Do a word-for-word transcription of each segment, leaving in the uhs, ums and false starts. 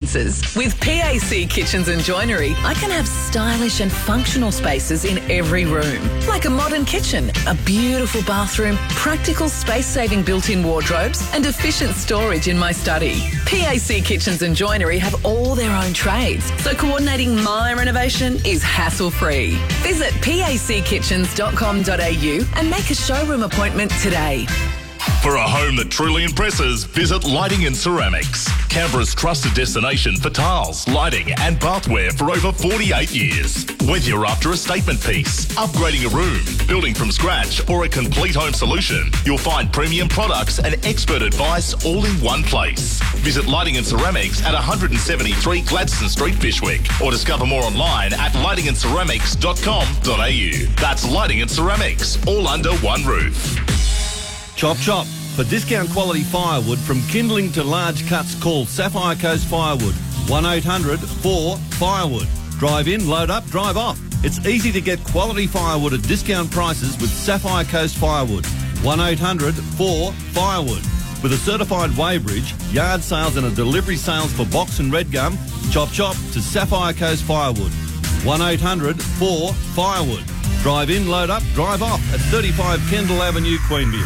experiences. With P A C Kitchens and Joinery, I can have stylish and functional spaces in every room. Like a modern kitchen, a beautiful bathroom, practical space-saving built-in wardrobes and efficient storage in my study. P A C Kitchens and Joinery have all their own trades, so coordinating my renovation is hassle-free. Visit p a c kitchens dot com dot a u and make a showroom appointment today. For a home that truly impresses, visit Lighting and Ceramics. Canberra's trusted destination for tiles, lighting and bathware for over forty-eight years. Whether you're after a statement piece, upgrading a room, building from scratch or a complete home solution, you'll find premium products and expert advice all in one place. Visit Lighting and Ceramics at one seventy-three Gladstone Street, Fyshwick, or discover more online at lighting and ceramics dot com dot a u. That's Lighting and Ceramics, all under one roof. Chop Chop. For discount quality firewood from kindling to large cuts, call Sapphire Coast Firewood. one eight hundred four firewood. Drive in, load up, drive off. It's easy to get quality firewood at discount prices with Sapphire Coast Firewood. one eight hundred four firewood. With a certified weighbridge, yard sales and a delivery sales for box and red gum, Chop Chop to Sapphire Coast Firewood. one eight hundred four firewood. Drive in, load up, drive off at thirty-five Kendall Avenue, Queenville.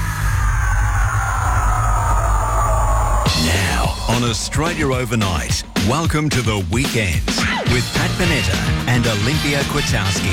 Now on Australia Overnight, welcome to the weekend with Pat Bonetta and Olympia Kwiatkowski.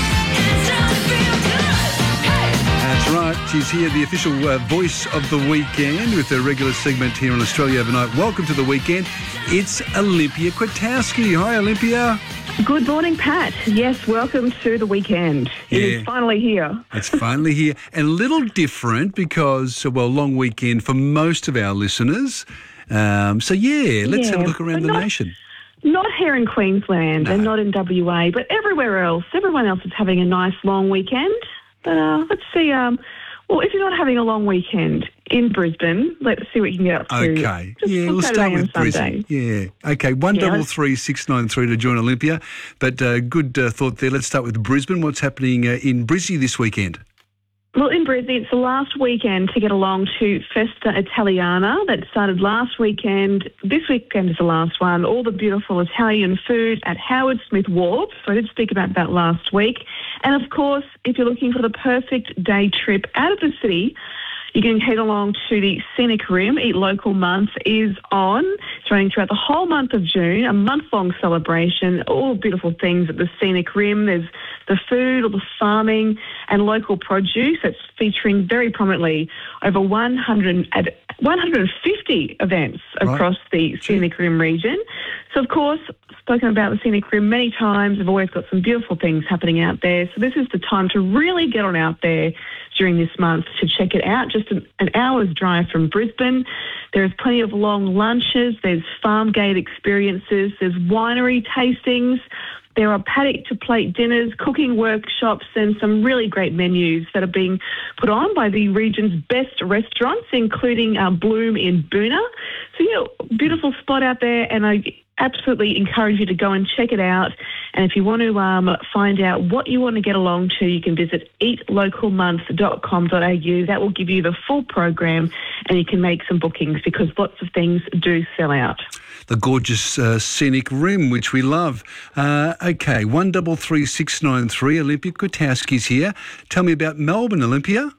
That's right. She's here, the official uh, voice of the weekend with her regular segment here on Australia Overnight. Welcome to the weekend. It's Olympia Kwiatkowski. Hi, Olympia. Good morning, Pat. Yes, welcome to the weekend. Yeah. It is finally here. It's finally here. And a little different because, well, long weekend for most of our listeners. Um, so, yeah, let's yeah, have a look around the not, nation. Not here in Queensland No. and not in W A, but everywhere else. Everyone else is having a nice long weekend. But uh, let's see. Um, well, if you're not having a long weekend in Brisbane, let's see what you can get up to. Okay. Just Yeah, on we'll Saturday start and with Brisbane. Yeah. Okay, one double three six nine three to join Olympia. But uh, good uh, thought there. Let's start with Brisbane. What's happening uh, in Brizzy this weekend? Well, in Brisbane, it's the last weekend to get along to Festa Italiana that started last weekend. This weekend is the last one. All the beautiful Italian food at Howard Smith Wharf. So I did speak about that last week. And, of course, if you're looking for the perfect day trip out of the city, you can head along to the Scenic Rim. Eat Local Month is on. It's running throughout the whole month of June, a month-long celebration, all beautiful things at the Scenic Rim. There's the food, all the farming and local produce that's featuring very prominently over one hundred, one hundred fifty events across right. the Scenic Rim region. So, of course, spoken about the Scenic Rim many times. I've always got some beautiful things happening out there. So this is the time to really get on out there during this month to check it out. Just an, an hour's drive from Brisbane. There's plenty of long lunches. There's farm gate experiences. There's winery tastings. There are paddock-to-plate dinners, cooking workshops, and some really great menus that are being put on by the region's best restaurants, including uh, Bloom in Boona. So, you know, beautiful spot out there, and I absolutely encourage you to go and check it out. And if you want to um, find out what you want to get along to, you can visit eat local month dot com dot a u. That will give you the full program, and you can make some bookings because lots of things do sell out. The gorgeous uh, Scenic Rim, which we love. Uh, okay, one double three six nine three. Olympia Kwiatkowski's here. Tell me about Melbourne, Olympia.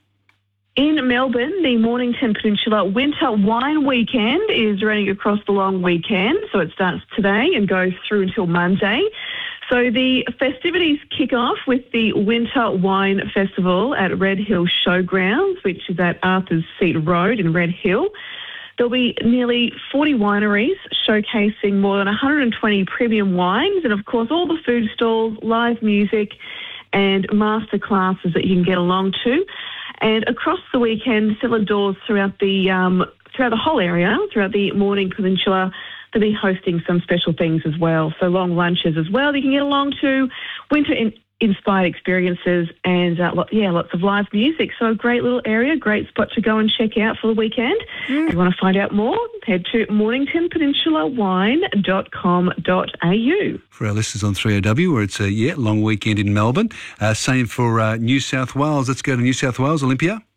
In Melbourne, the Mornington Peninsula Winter Wine Weekend is running across the long weekend. So it starts today and goes through until Monday. So the festivities kick off with the Winter Wine Festival at Red Hill Showgrounds, which is at Arthur's Seat Road in Red Hill. There'll be nearly forty wineries showcasing more than one hundred twenty premium wines and, of course, all the food stalls, live music and master classes that you can get along to. And across the weekend, cellar doors throughout the um, throughout the whole area, throughout the Morning Peninsula, they'll be hosting some special things as well. So long lunches as well that you can get along to, winter in- inspired experiences, and uh, lo- yeah, lots of live music. So a great little area, great spot to go and check out for the weekend. Mm. If you want to find out more, head to mornington peninsula wine dot com dot a u. For our listeners on three A W, where it's a yeah long weekend in Melbourne. Uh, same for uh, New South Wales. Let's go to New South Wales, Olympia.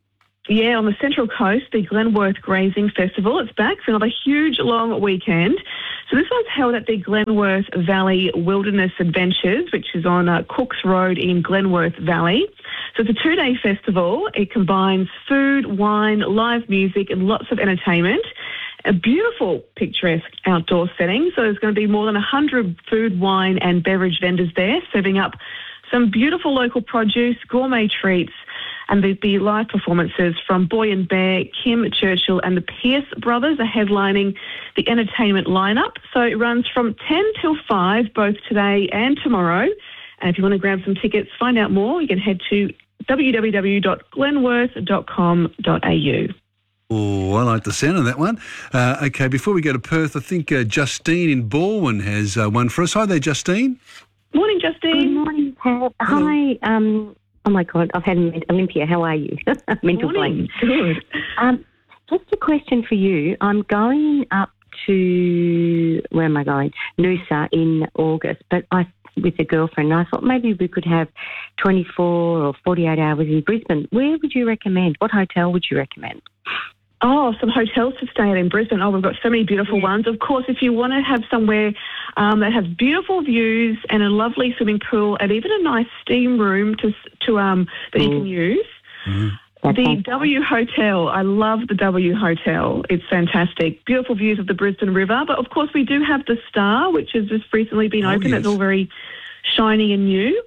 Yeah, on the Central Coast, the Glenworth Grazing Festival. It's back for another huge long weekend. So this one's held at the Glenworth Valley Wilderness Adventures, which is on uh, Cooks Road in Glenworth Valley. So it's a two-day festival. It combines food, wine, live music and lots of entertainment. A beautiful, picturesque outdoor setting. So there's going to be more than one hundred food, wine and beverage vendors there, serving up some beautiful local produce, gourmet treats, and there'll be live performances from Boy and Bear, Kim Churchill and the Pierce Brothers are headlining the entertainment lineup. So it runs from ten till five, both today and tomorrow. And if you want to grab some tickets, find out more, you can head to w w w dot glenworth dot com dot a u. Oh, I like the sound of that one. Uh, okay, before we go to Perth, I think uh, Justine in Balwyn has uh, one for us. Hi there, Justine. Morning, Justine. Good morning, Pat. Hi. Um, oh, my God, I've had Olympia. How are you? Mental Morning. blank. Good. Um, just a question for you. I'm going up to, where am I going? Noosa in August, but I with a girlfriend. And I thought maybe we could have twenty-four or forty-eight hours in Brisbane. Where would you recommend? What hotel would you recommend? Oh, some hotels to stay at in Brisbane. Oh, we've got so many beautiful ones. Of course, if you want to have somewhere um, that has beautiful views and a lovely swimming pool and even a nice steam room to to um that you can use, the W Hotel. I love the W Hotel. It's fantastic. Beautiful views of the Brisbane River. But, of course, we do have the Star, which has just recently been Oh, opened. yes. It's all very shiny and new.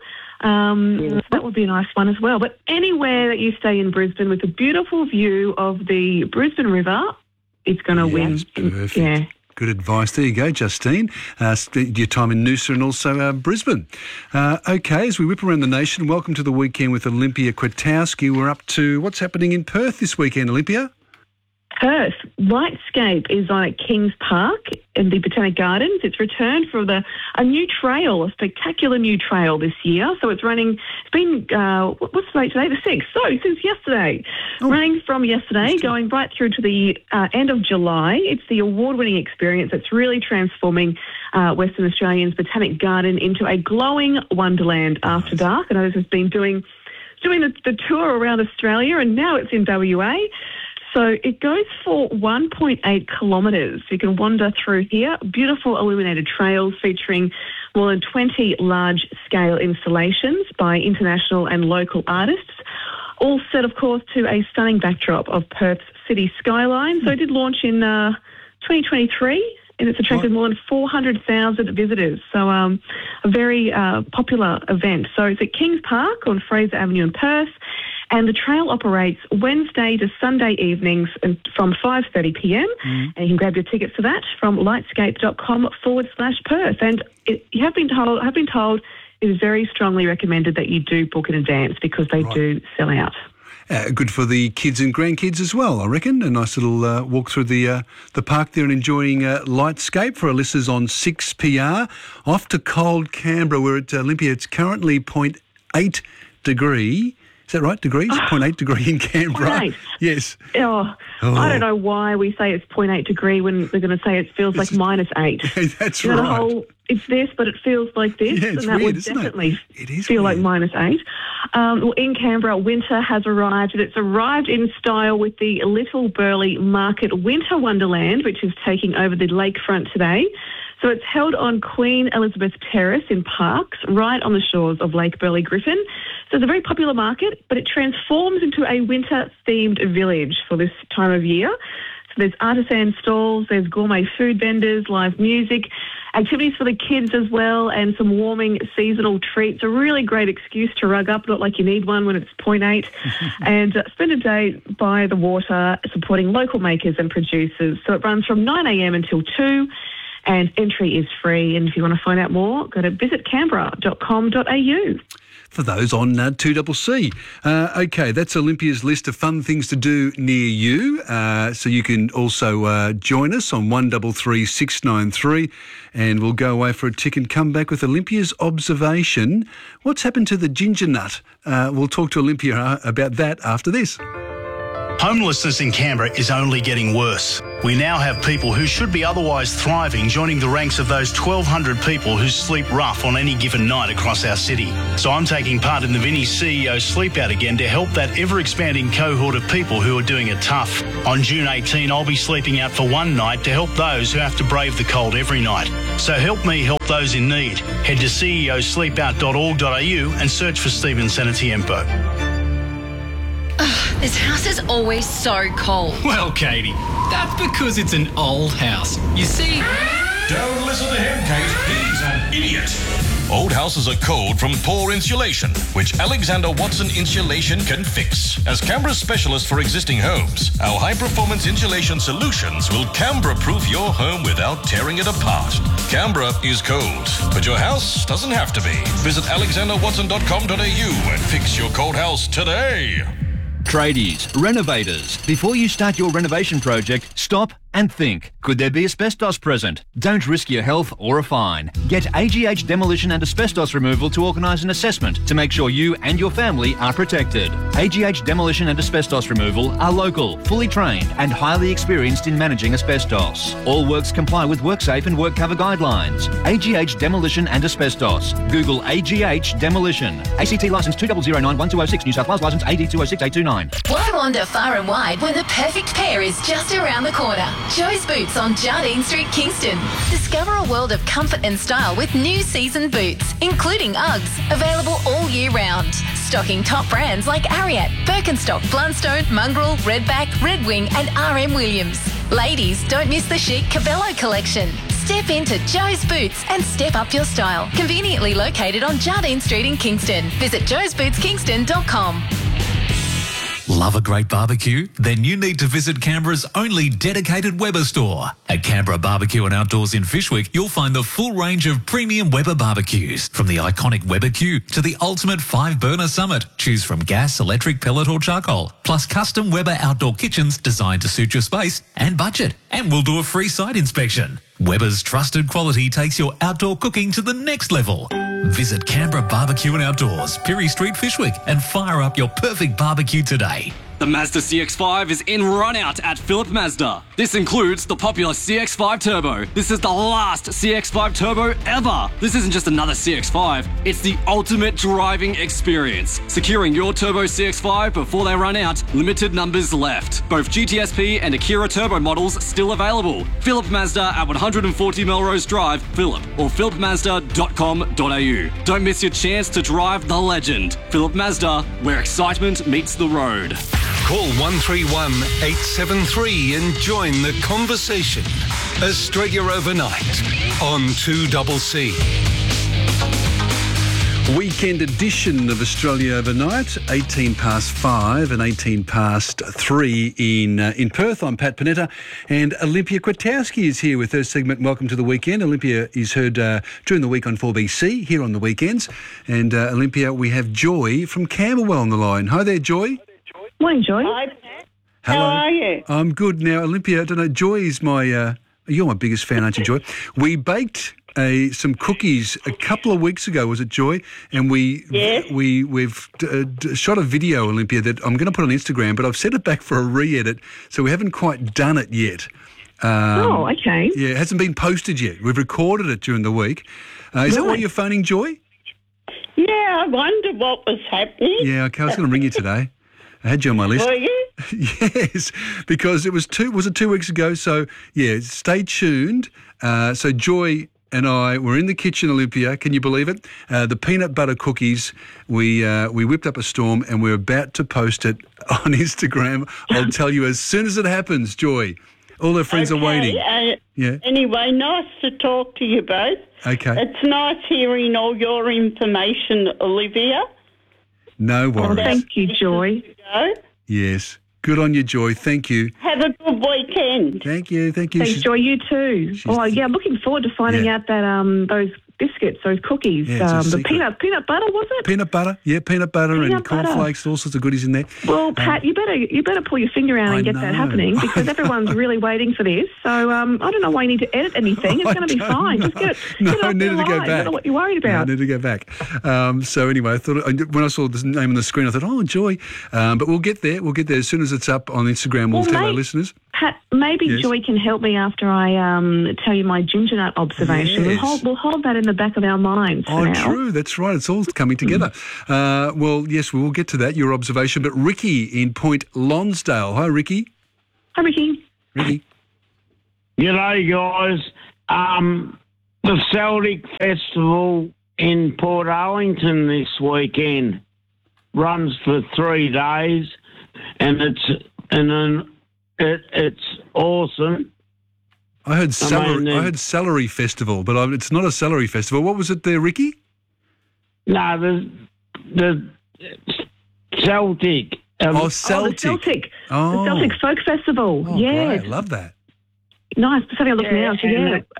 Um, so that would be a nice one as well. But anywhere that you stay in Brisbane with a beautiful view of the Brisbane River, it's going to win. Yes, perfect. Yeah. Good advice. There you go, Justine. Uh, spend your time in Noosa and also uh, Brisbane. Uh, okay, as we whip around the nation, welcome to the weekend with Olympia Kwiatkowski. We're up to what's happening in Perth this weekend, Olympia? Perth, Lightscape is on at Kings Park in the Botanic Gardens. It's returned for the a new trail, a spectacular new trail this year. So it's running, it's been, uh, what's the date today? The sixth. So since yesterday. Oh. Running from yesterday, going right through to the uh, end of July. It's the award-winning experience that's really transforming uh, Western Australia's Botanic Garden into a glowing wonderland after dark. I know this has been doing, doing the, the tour around Australia and now it's in W A. So it goes for one point eight kilometres. You can wander through here. Beautiful illuminated trails featuring more than twenty large-scale installations by international and local artists, all set, of course, to a stunning backdrop of Perth's city skyline. So it did launch in uh, twenty twenty-three, and it's attracted more than four hundred thousand visitors. So um, a very uh, popular event. So it's at Kings Park on Fraser Avenue in Perth. And the trail operates Wednesday to Sunday evenings from five thirty p m. Mm. And you can grab your tickets for that from lightscape.com forward slash Perth. And it, you have been told, have been told it is very strongly recommended that you do book in advance because they Right. do sell out. Uh, good for the kids and grandkids as well, I reckon. A nice little uh, walk through the uh, the park there and enjoying uh, Lightscape for our listeners on six P R. Off to cold Canberra, where at Olympia it's currently zero point eight degree. Is that right? Degrees? zero point eight degree in Canberra. zero point eight Yes. Oh, Oh. I don't know why we say it's zero point eight degree when we're going to say it feels like minus eight. That's You know, the right. whole, it's this, but it feels like this, Yeah, it's and that weird, would isn't it? definitely It is feel like weird. minus eight. Um, well, in Canberra, winter has arrived, and it's arrived in style with the Little Burley Market Winter Wonderland, which is taking over the lakefront today. So it's held on Queen Elizabeth Terrace in Parkes, right on the shores of Lake Burley Griffin. So it's a very popular market, but it transforms into a winter-themed village for this time of year. So there's artisan stalls, there's gourmet food vendors, live music, activities for the kids as well, and some warming seasonal treats. A really great excuse to rug up, not like you need one when it's zero point eight, and uh, spend a day by the water supporting local makers and producers. So it runs from nine a m until two. And entry is free. And if you want to find out more, go to visit canberra dot com dot a u. For those on uh, two C C. Uh, okay, that's Olympia's list of fun things to do near you. Uh, so you can also uh, join us on one three three six nine three and we'll go away for a tick and come back with Olympia's observation. What's happened to the ginger nut? Uh, we'll talk to Olympia about that after this. Homelessness in Canberra is only getting worse. We now have people who should be otherwise thriving joining the ranks of those twelve hundred people who sleep rough on any given night across our city. So I'm taking part in the Vinnie C E O Sleep Out Again to help that ever-expanding cohort of people who are doing it tough. On June eighteenth, I'll be sleeping out for one night to help those who have to brave the cold every night. So help me help those in need. Head to c e o sleep out dot org dot a u and search for Stephen Senatiempo. This house is always so cold. Well, Katie, that's because it's an old house. You see... Don't listen to him, Kate. He's an idiot. Old houses are cold from poor insulation, which Alexander Watson Insulation can fix. As Canberra's specialist for existing homes, our high-performance insulation solutions will Canberra-proof your home without tearing it apart. Canberra is cold, but your house doesn't have to be. Visit alexander watson dot com dot a u and fix your cold house today. Tradies, renovators, before you start your renovation project, stop and think. Could there be asbestos present? Don't risk your health or a fine. Get A G H Demolition and Asbestos Removal to organise an assessment to make sure you and your family are protected. A G H Demolition and Asbestos Removal are local, fully trained and highly experienced in managing asbestos. All works comply with WorkSafe and WorkCover guidelines. A G H Demolition and Asbestos. Google A G H Demolition. A C T licence two zero zero nine one two zero six, New South Wales licence A D two zero six eight two nine. Why wander far and wide when the perfect pair is just around the corner? Joe's Boots on Jardine Street, Kingston. Discover a world of comfort and style with new season boots, including Uggs, available all year round. Stocking top brands like Ariat, Birkenstock, Blundstone, Mongrel, Redback, Red Wing and R M Williams. Ladies, don't miss the chic Cabello collection. Step into Joe's Boots and step up your style. Conveniently located on Jardine Street in Kingston. Visit joes boots kingston dot com. Love a great barbecue? Then you need to visit Canberra's only dedicated Weber store. At Canberra Barbecue and Outdoors in Fyshwick, you'll find the full range of premium Weber barbecues. From the iconic Weber Q to the ultimate five-burner Summit. Choose from gas, electric, pellet or charcoal. Plus custom Weber outdoor kitchens designed to suit your space and budget. And we'll do a free site inspection. Weber's trusted quality takes your outdoor cooking to the next level. Visit Canberra Barbecue and Outdoors, Pirie Street, Fyshwick, and fire up your perfect barbecue today. The Mazda C X five is in run-out at Phillip Mazda. This includes the popular C X five Turbo. This is the last C X five Turbo ever. This isn't just another C X five, it's the ultimate driving experience. Securing your Turbo C X five before they run out, limited numbers left. Both G T S P and Akira Turbo models still available. Phillip Mazda at one forty Melrose Drive, Phillip, or phillip mazda dot com dot a u. Don't miss your chance to drive the legend. Phillip Mazda, where excitement meets the road. Call one three one, eight seven three and join the conversation. Australia Overnight on two C C. Weekend edition of Australia Overnight, eighteen past five and eighteen past three in uh, in Perth. I'm Pat Panetta, and Olympia Kwiatkowski is here with her segment Welcome to the Weekend. Olympia is heard uh, during the week on four B C, here on the weekends. And uh, Olympia, we have Joy from Camberwell on the line. Hi there, Joy. Morning, Joy. Hi, Pat. Hello. How are you? I'm good. Now, Olympia, I don't know, Joy is my... Uh, you're my biggest fan, aren't you, Joy? We baked a, some cookies a couple of weeks ago, was it, Joy? And we, yes. we, we've uh, d- shot a video, Olympia, that I'm going to put on Instagram, but I've set it back for a re-edit, so we haven't quite done it yet. Um, oh, okay. Yeah, it hasn't been posted yet. We've recorded it during the week. Uh, is right. that why you're phoning, Joy? Yeah, I wondered what was happening. Yeah, okay, I was going to ring you today. I had you on my list. Were you? Yes, because it was two. Was it two weeks ago? So yeah, stay tuned. Uh, so Joy and I were in the kitchen, Olympia. Can you believe it? Uh, the peanut butter cookies. We uh, we whipped up a storm, and we're about to post it on Instagram. I'll tell you as soon as it happens. Joy, all her friends okay, are waiting. Uh, yeah. Anyway, nice to talk to you both. Okay. It's nice hearing all your information, Olivia. No worries. Oh, thank you, Joy. Yes. Good on you, Joy. Thank you. Have a good weekend. Thank you. Thank you. Thanks, She's, Joy. You too. Oh, yeah. I'm looking forward to finding Yeah. out that um those biscuits, those cookies, Yeah, it's a um, the secret. peanut peanut butter, was it? Peanut butter, yeah, peanut butter Peanut and butter. cornflakes, all sorts of goodies in there. Well, Pat, you better you better pull your finger out I and get know. that happening because everyone's really waiting for this. So um, I don't know why you need to edit anything. It's I going to be don't fine. know. Just get it. No, get it I off needed your to go line. I back. don't know what you're worried No, I about. need to go back. Um, so anyway, I thought I, when I saw the name on the screen, I thought, oh, Joy. Um, but we'll get there. We'll get there as soon as it's up on Instagram. We'll Well, tell our mate, listeners. Pat, maybe Yes. Joy can help me after I um, tell you my ginger nut observation. We'll, Yes. hold, we'll hold that in the back of our minds for Oh, now. true. That's right. It's all coming together. Uh, well, yes, we will get to that, your observation. But Ricky in Point Lonsdale. Hi, Ricky. Hi, Ricky. Ricky. G'day, guys. Um, the Celtic Festival in Port Arlington this weekend runs for three days, and it's and an, it, it's awesome. I heard celery, mean, I uh, heard celery festival, but I, it's not a celery festival. What was it there, Ricky? No, the the Celtic. Um, Oh, Celtic. Oh, the Celtic. Oh. The Celtic Folk Festival. Oh, yes. great. Love that. Nice. Just having a look Yeah, now. So, yeah. and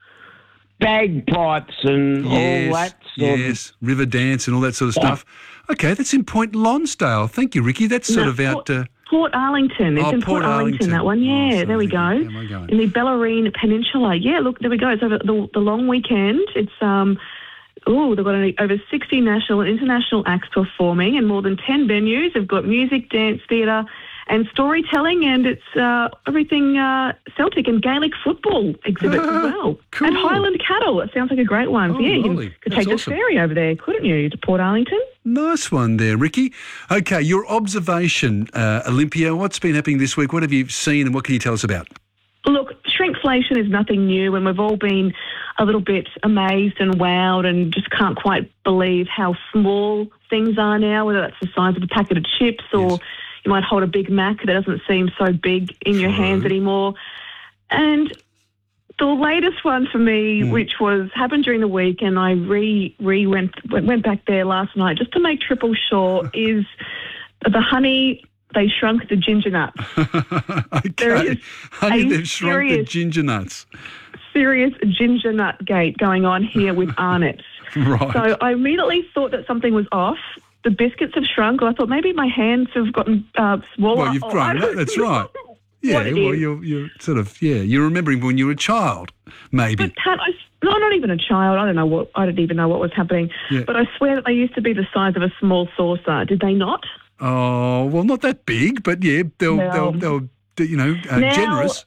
bagpipes and all Yes, that sort yes, river dance and all that sort of stuff. Okay, that's in Point Lonsdale. Thank you, Ricky. That's sort No, of out. Uh, Port Arlington. It's Oh, in Port Port, Arlington, Arlington. that one. Oh, Yeah, sorry, there we Vicky. go. Where am I going? In the Bellarine Peninsula. Yeah, look, there we go. It's over the, the long weekend. It's, um, oh, they've got an, over sixty national and international acts performing in more than ten venues. They've got music, dance, theatre and storytelling, and it's uh, everything uh, Celtic and Gaelic football exhibits as well. Cool. And Highland cattle. It sounds like a great one. Oh, yeah, you lovely. can, could That's take awesome. the ferry over there, couldn't you, to Port Arlington? Nice one there, Ricky. Okay, your observation, uh, Olympia. What's been happening this week? What have you seen and what can you tell us about? Look, shrinkflation is nothing new, and we've all been a little bit amazed and wowed and just can't quite believe how small things are now, whether that's the size of a packet of chips or Yes. you might hold a Big Mac that doesn't seem so big in your True. hands anymore. And the latest one for me, Mm. which was happened during the week, and I re re went went back there last night just to make triple sure, is the honey. They shrunk the ginger nut. Okay. There is Honey, a they've shrunk the serious- ginger nuts. Serious ginger nut gate going on here with Arnott. Right. So I immediately thought that something was off. The biscuits have shrunk. I thought maybe my hands have gotten uh, smaller. Well, you've Oh, grown I up. don't That's know right. Yeah, what it well, is. you're, you're sort of, yeah, you're remembering when you were a child, maybe. But Pat, I, no, I'm not even a child. I don't know what. I don't even know what was happening. Yeah. But I swear that they used to be the size of a small saucer. Did they not? Oh, well, not that big, but yeah, they'll, No. they'll, they'll, you know, uh, Now- generous.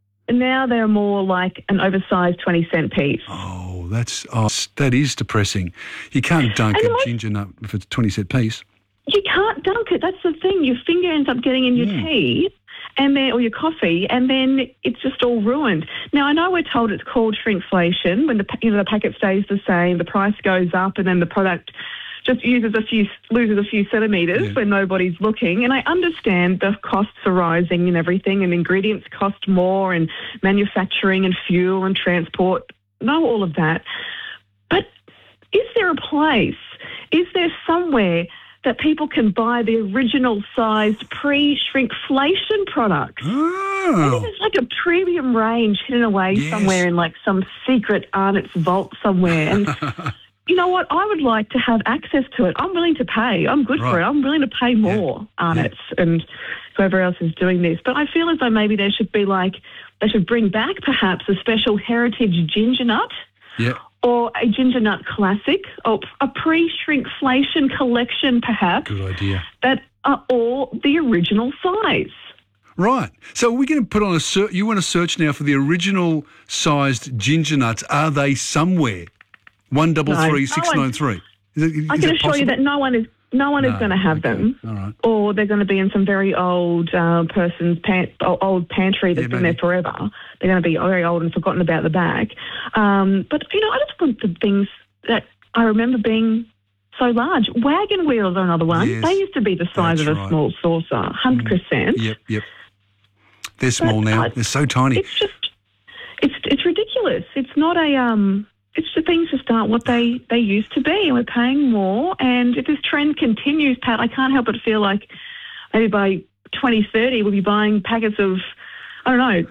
Now they're more like an oversized twenty cent piece. Oh, that's, oh, that is depressing. You can't dunk And a the most- ginger nut if it's a twenty cent piece. You can't dunk it. That's the thing. Your finger ends up getting in your Mm. tea, and then or your coffee, and then it's just all ruined. Now I know we're told it's called shrinkflation when the pa- you know the packet stays the same, the price goes up, and then the product just uses a few loses a few centimeters Yeah. when nobody's looking. And I understand the costs are rising and everything, and ingredients cost more, and manufacturing and fuel and transport. Know all of that, but is there a place? Is there somewhere that people can buy the original sized pre-shrinkflation products? Maybe Oh, there's like a premium range hidden away Yes. somewhere in like some secret Arnott's vault somewhere. And you know what? I would like to have access to it. I'm willing to pay. I'm good for Right. it. I'm willing to pay more, Arnott's and whoever else is doing this. But I feel as though maybe there should be like, they should bring back perhaps a special heritage ginger nut yeah. or a ginger nut classic or a pre-shrinkflation collection perhaps Good idea. that are all the original size. Right. So we're going to put on a search. You want to search now for the original sized ginger nuts. Are they somewhere? One double No. three No six one- nine three. Is it, is I can that assure you possible? that no one is no one is No, going to have okay. them, All right. or they're going to be in some very old uh, person's pan- old pantry that's Yeah, been maybe. there forever. They're going to be very old and forgotten about the bag. Um, but you know, I just want the things that I remember being so large. Wagon wheels are another one. Yes, They used to be the size that's of a right. small saucer, one hundred percent. Yep, yep. They're small But, now. uh, They're so tiny. It's just, it's it's ridiculous. It's not a um. It's the things just aren't what they they used to be, and we're paying more. And if this trend continues, Pat, I can't help but feel like maybe by twenty thirty we'll be buying packets of, I don't know,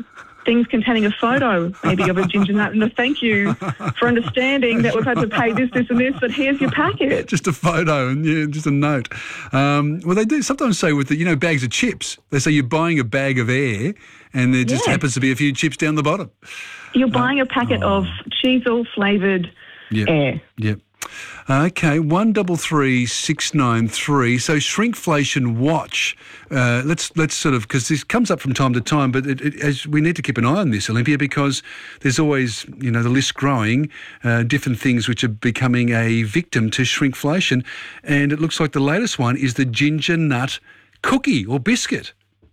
things containing a photo, maybe of a ginger nut, and a thank you for understanding that we've had to pay this, this, and this. But here's your packet. Just a photo and yeah, just a note. Um, well, they do sometimes say with the, you know, bags of chips. They say you're buying a bag of air, and there just Yeah. happens to be a few chips down the bottom. You're buying a packet of cheesel flavoured Yep. air. Yep. Okay, one double three six nine three. So shrinkflation watch. Uh, let's let's sort of, because this comes up from time to time, but it, it, as we need to keep an eye on this, Olympia, because there's always, you know, the list growing, uh, different things which are becoming a victim to shrinkflation, and it looks like the latest one is the ginger nut cookie or biscuit.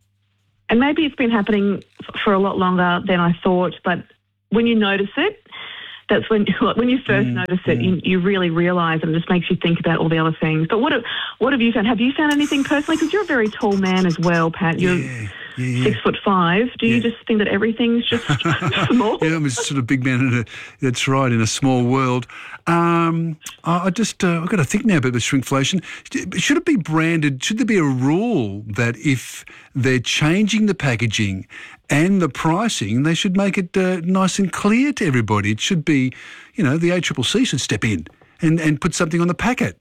And maybe it's been happening f- for a lot longer than I thought, but when you notice it, that's when when you first notice it, you, you really realise, and it just makes you think about all the other things. But what have, what have you found? Have you found anything personally? Because you're a very tall man as well, Pat. You're Yeah, yeah. six foot five. Do you just think that everything's just small? Yeah, I'm a sort of big man in a, that's right, in a small world. Um, I I just, uh, I've got to think now about the shrinkflation. Should it be branded, should there be a rule that if they're changing the packaging and the pricing, they should make it uh, nice and clear to everybody? It should be, you know, the A C C C should step in and, and put something on the packet.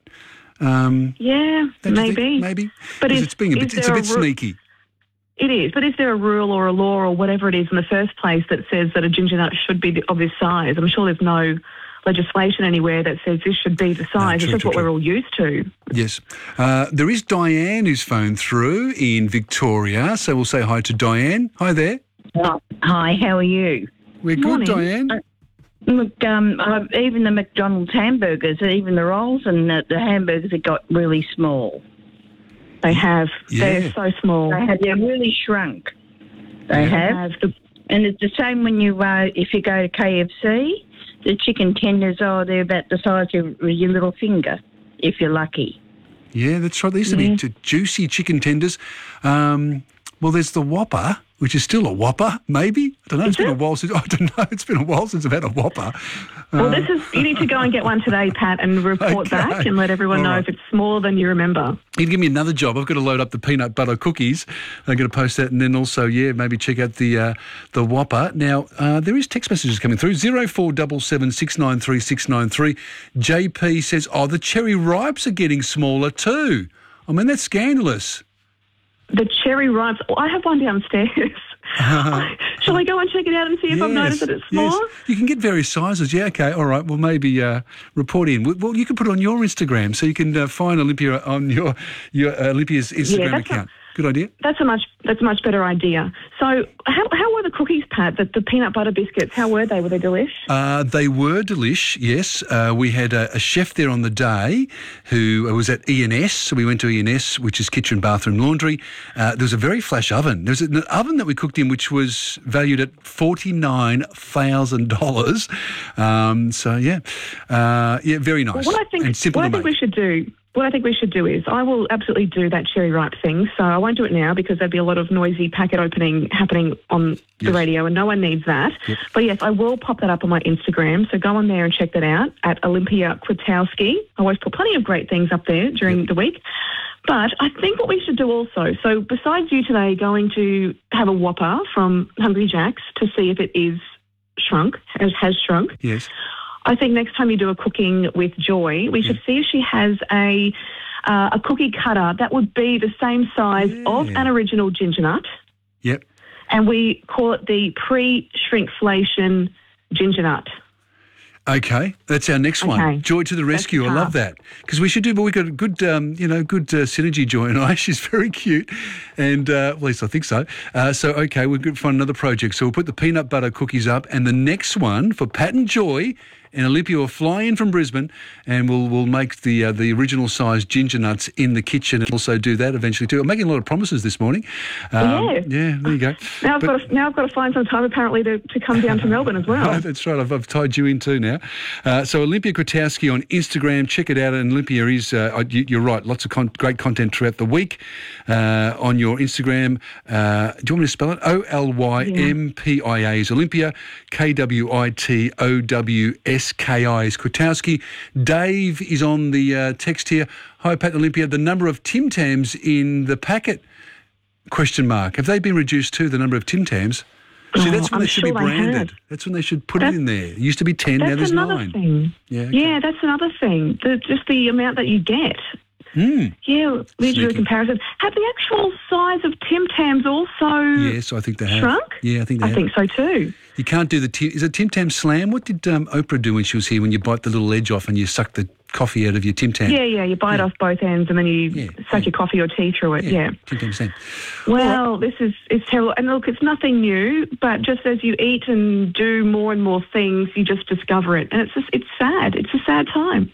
Um, Yeah, don't you think? maybe. Maybe. But 'Cause is- it's being a is bit, it's a there a bit ru- sneaky. It is, but is there a rule or a law or whatever it is in the first place that says that a ginger nut should be of this size? I'm sure there's no legislation anywhere that says this should be the size. true, it's just true, what true. we're all used to. Yes. Uh, there is Diane who's phoned through in Victoria, so we'll say hi to Diane. Hi there. Hi, how are you? We're good, Diane. Uh, look, um, uh, even the McDonald's hamburgers, even the rolls and the, the hamburgers have got really small. They have. Yeah. They're so small. They have. They're really shrunk. They Yeah. have. And it's the same when you, uh, if you go to K F C, the chicken tenders, oh, they're about the size of your little finger, if you're lucky. Yeah, that's right. There used to Yeah. be ju- juicy chicken tenders. Um, well, there's the Whopper, which is still a Whopper, maybe. I don't know. It's been a while since. I don't know. It's been a while since I've had a Whopper. Well, Uh, this is. You need to go and get one today, Pat, and report Okay. back and let everyone All know right. if it's smaller than you remember. You'd give me another job. I've got to load up the peanut butter cookies. I'm going to post that, and then also, yeah, maybe check out the uh, the Whopper. Now, uh, there is text messages coming through. Zero four seven seven six nine three six nine three. J P says, "Oh, the cherry ripes are getting smaller too. I mean, that's scandalous." The cherry ripes. Oh, I have one downstairs. Shall I go and check it out and see if I've noticed that it's yes. smaller? You can get various sizes. Yeah, okay, all right. Well, maybe uh, report in. Well, well, you can put it on your Instagram, so you can uh, find Olympia on your your uh, Olympia's Instagram that's account. Good idea. That's a much that's a much better idea. So, how how were the cookies, Pat? The, the peanut butter biscuits. How were they? Were they delish? Uh, they were delish, yes. Uh, we had a, a chef there on the day who was at E and S. So we went to E and S, which is kitchen, bathroom, laundry. Uh, there was a very flash oven. There was an oven that we cooked in which was valued at forty-nine thousand dollars. Um, so, yeah. Uh, yeah, very nice. Well, what I think and simple what I to think make. we should do. What I think we should do is I will absolutely do that cherry ripe thing. So I won't do it now because there'd be a lot of noisy packet opening happening on the Yes. radio and no one needs that. Yep. But yes, I will pop that up on my Instagram. So go on there and check that out at Olympia Kwiatkowski. I always put plenty of great things up there during the week. But I think what we should do also, so besides you today going to have a Whopper from Hungry Jack's to see if it is shrunk, has, has shrunk, Yes. I think next time you do a cooking with Joy, we should see if she has a uh, a cookie cutter that would be the same size of an original ginger nut, Yep. and we call it the pre-shrinkflation ginger nut. Okay, that's our next one. Okay. Joy to the rescue. I love that because we should do. But we got a good, um, you know, good uh, synergy. Joy and I. She's very cute, and uh, at least I think so. Uh, so okay, we're going to find another project. So we'll put the peanut butter cookies up, and the next one for Pat and Joy and Olympia will fly in from Brisbane, and we'll we'll make the uh, the original size ginger nuts in the kitchen, and also do that eventually too. I'm making a lot of promises this morning. Um, Yeah. Yeah. There you go. Now I've, But- got to, now I've got to find some time apparently to, to come down to Melbourne as well. Oh, that's right. I've, I've tied you in too now. Uh, so Olympia Kwiatkowski on Instagram. Check it out. And Olympia is, uh, you, you're right, lots of con- great content throughout the week uh, on your Instagram. Uh, do you want me to spell it? O L Y M P I A is Olympia. K W I T O W S K I is Kwiatkowski. Dave is on the uh, text here. Hi, Pat and Olympia. The number of Tim Tams in the packet, question mark. Have they been reduced too, the number of Tim Tams? See, that's when I'm they should sure be they branded. have. That's when they should put That's- it in there. It used to be ten, now That's there's another nine. thing. Yeah, okay. Yeah, that's another thing. The, just the amount that you get. Mm. Yeah, we do a Sneaky. comparison. Have the actual size of Tim Tams also Yes, I think they have. shrunk? Yeah, I think they I have. think so too. You can't do the... Tim, is it Tim Tam Slam? What did um, Oprah do when she was here, when you bite the little edge off and you suck the coffee out of your Tim Tam? Yeah, yeah, you bite off both ends and then you suck your coffee or tea through it, yeah. Tim Tam Slam. Well, this is it's terrible. And look, it's nothing new, but just as you eat and do more and more things, you just discover it. And it's just, it's sad. It's a sad time.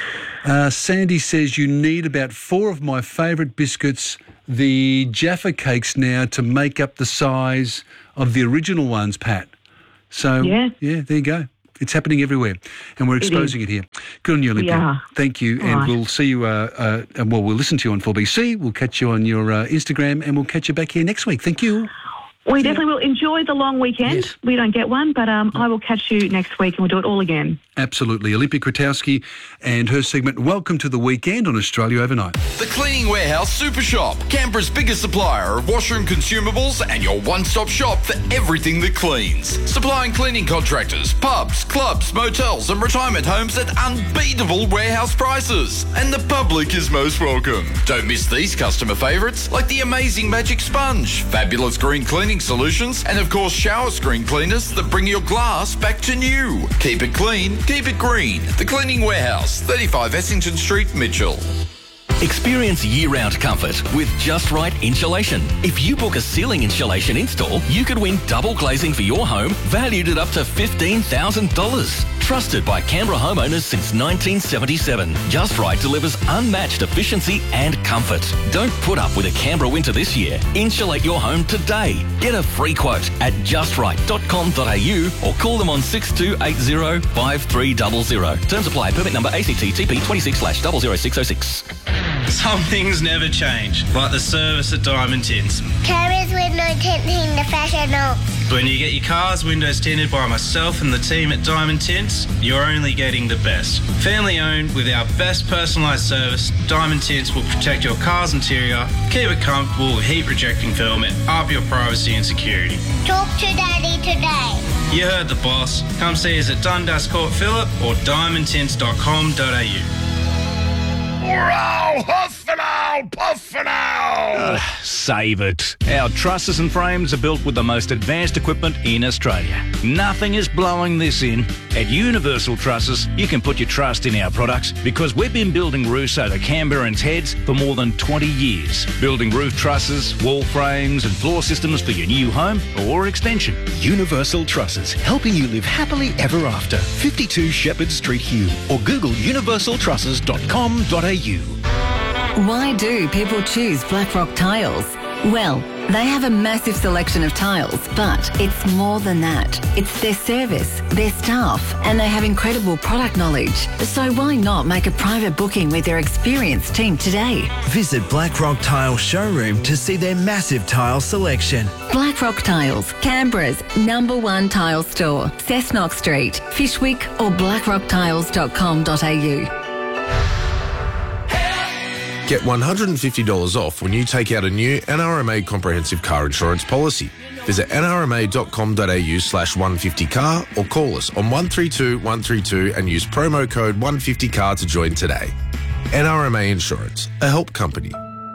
Uh, Sandy says you need about four of my favourite biscuits, the Jaffa cakes now, to make up the size of the original ones, Pat. So, Yeah. yeah, there you go. It's happening everywhere, and we're It exposing it, here. Good on you, We Olympia. are. Thank you, All and right. we'll see you, uh, uh, and well, we'll listen to you on four B C, we'll catch you on your uh, Instagram, and we'll catch you back here next week. Thank you. We definitely will enjoy the long weekend. We don't get one, but um, I will catch you next week and we'll do it all again. Absolutely. Olympia Kratowski and her segment, Welcome to the Weekend on Australia Overnight. The Cleaning Warehouse Super Shop, Canberra's biggest supplier of washroom consumables and your one-stop shop for everything that cleans. Supplying cleaning contractors, pubs, clubs, motels and retirement homes at unbeatable warehouse prices. And the public is most welcome. Don't miss these customer favourites like the amazing Magic Sponge, fabulous green cleaning solutions and of course shower screen cleaners that bring your glass back to new. Keep it clean, keep it green. The Cleaning Warehouse, thirty-five Essington Street, Mitchell. Experience year-round comfort with Just Right Insulation. If you book a ceiling insulation install, you could win double glazing for your home, valued at up to fifteen thousand dollars. Trusted by Canberra homeowners since nineteen seventy-seven, Just Right delivers unmatched efficiency and comfort. Don't put up with a Canberra winter this year. Insulate your home today. Get a free quote at just right dot com dot a u or call them on six two eight zero, five three zero zero. Terms apply. Permit number A C T T P twenty-six slash zero zero six zero six. Some things never change, like the service at Diamond Tints. Carriers window tinting the professional. When you get your car's windows tinted by myself and the team at Diamond Tints, you're only getting the best. Family owned with our best personalised service, Diamond Tints will protect your car's interior, keep it comfortable with heat rejecting film and up your privacy and security. Talk to Daddy today. You heard the boss. Come see us at Dundas Court Phillip or diamond tints dot com dot a u. Wow, huff and owl, puff and owl. Ugh, save it. Our trusses and frames are built with the most advanced equipment in Australia. Nothing is blowing this in. At Universal Trusses, you can put your trust in our products because we've been building roofs over Canberrans' heads for more than twenty years. Building roof trusses, wall frames and floor systems for your new home or extension. Universal Trusses, helping you live happily ever after. fifty-two Shepherd Street, Hugh, or Google universal trusses dot com dot a u. Why do people choose Blackrock Tiles? Well, they have a massive selection of tiles, but it's more than that. It's their service, their staff, and they have incredible product knowledge. So why not make a private booking with their experienced team today? Visit Blackrock Tile Showroom to see their massive tile selection. Blackrock Tiles, Canberra's number one tile store. Cessnock Street, Fishwick or blackrock tiles dot com dot a u. Get one hundred fifty dollars off when you take out a new N R M A comprehensive car insurance policy. Visit n r m a dot com dot a u slash one fifty car or call us on one three two one three two and use promo code one fifty car to join today. N R M A Insurance, a help company.